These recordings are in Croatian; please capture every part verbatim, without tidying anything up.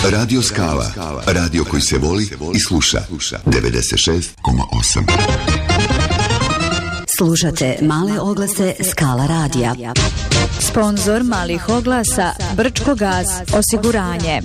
Radio Skala. Radio koji se voli i sluša. devedeset šest zarez osam. Slušate male oglase Skala radija. Sponzor malih oglasa Brčko gas osiguranje.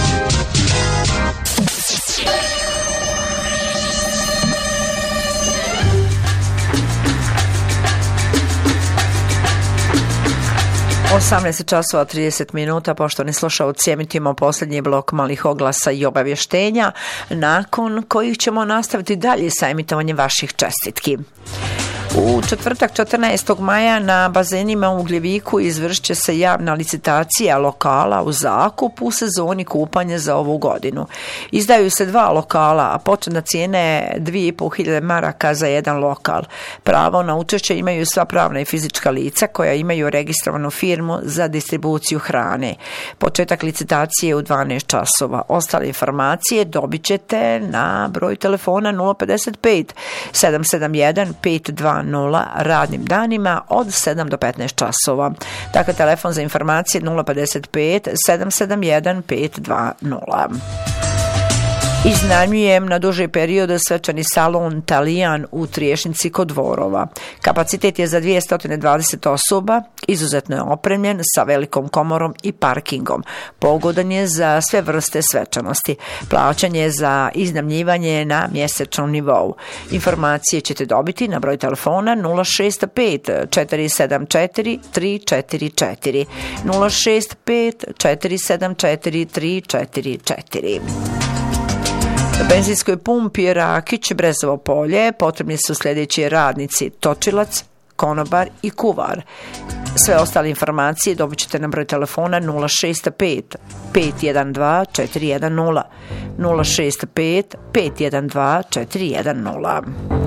osamnaest časova trideset minuta, poštovani slušalci, emitimo posljednji blok malih oglasa i obavještenja, nakon kojih ćemo nastaviti dalje sa emitovanjem vaših čestitki. U četvrtak četrnaestog maja na bazenima u Ugljeviku izvršit će se javna licitacija lokala u zakup u sezoni kupanja za ovu godinu. Izdaju se dva lokala, a početna cijena je dvije i pol hiljade maraka za jedan lokal. Pravo na učešće imaju sva pravna i fizička lica koja imaju registrovanu firmu za distribuciju hrane. Početak licitacije je u dvanaest časova. Ostale informacije dobit ćete na broj telefona nula pedeset pet sedam sedam jedan pet dva nula radnim danima od sedam do petnaest časova. Dakle, telefon za informacije nula pedeset pet sedam sedam jedan pet dva nula. Iznajmljujem na duži period svečani salon Talijan u Triješnici kod Dvorova. Kapacitet je za dvjesto dvadeset osoba, izuzetno je opremljen sa velikom komorom i parkingom. Pogodan je za sve vrste svečanosti. Plaćanje je za iznajmljivanje na mjesečnom nivou. Informacije ćete dobiti na broj telefona nula šest pet četiri sedam četiri tri četiri četiri nula šest pet četiri sedam četiri tri četiri četiri. Na benzinskoj pumpi Rakić, Brezovo polje, potrebni su sljedeći radnici: točilac, konobar i kuvar. Sve ostale informacije dobit ćete na broj telefona nula šest pet pet jedan dva četiri jedan nula nula šest pet pet jedan dva četiri jedan nula.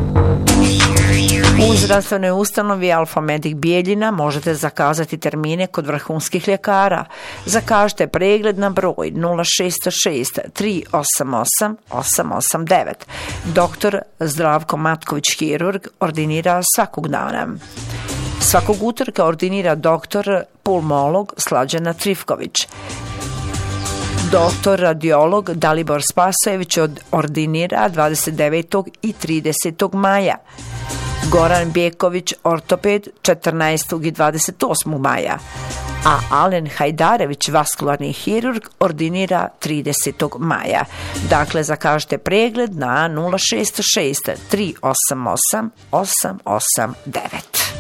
U zdravstvenoj ustanovi Alfa Medic Bijeljina možete zakazati termine kod vrhunskih ljekara. Zakažite pregled na broj nula šest šest tri osam osam osam osam devet. Doktor Zdravko Matković, hirurg, ordinira svakog dana. Svakog utorka ordinira doktor pulmolog Slađana Trifković. Doktor radiolog Dalibor Spasojević ordinira dvadeset devetog i tridesetog maja. Goran Bjeković, ortoped, četrnaestog i dvadeset osmog maja, a Alen Hajdarević, vaskularni hirurg, ordinira tridesetog maja. Dakle, zakažite pregled na nula šest šest tri osam osam osam osam devet.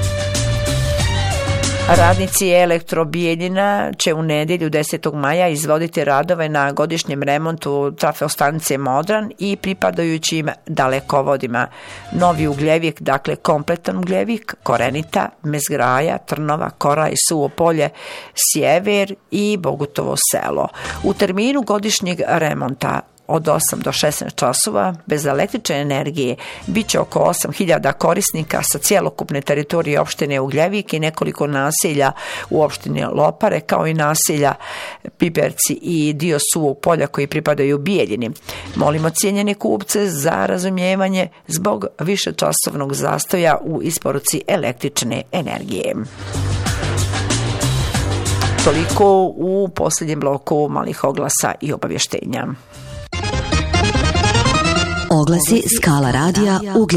Radnici Elektro Bijeljina će u nedjelju desetog maja izvoditi radove na godišnjem remontu trafostanice Modran i pripadajućim dalekovodima. Novi ugljevik, dakle kompletan ugljevik, Korenita, Mezgraja, Trnova, Kora i Suvo polje, Sjever i Bogutovo selo. U terminu godišnjeg remonta od osam do šesnaest časova bez električne energije bit će oko osam hiljada korisnika sa cjelokupne teritorije opštine Ugljevik i nekoliko naselja u opštini Lopare, kao i naselja Piperci i dio Suvog polja koji pripadaju Bijeljini. Molimo cijenjene kupce za razumijevanje zbog višečasovnog zastoja u isporuci električne energije. Toliko u posljednjem bloku malih oglasa i obavještenja. Oglasi Skala radija Ugljeviku.